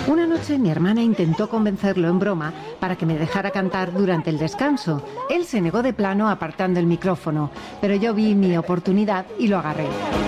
Una noche mi hermana intentó convencerlo en broma para que me dejara cantar durante el descanso. Él se negó de plano apartando el micrófono, pero yo vi mi oportunidad y lo agarré.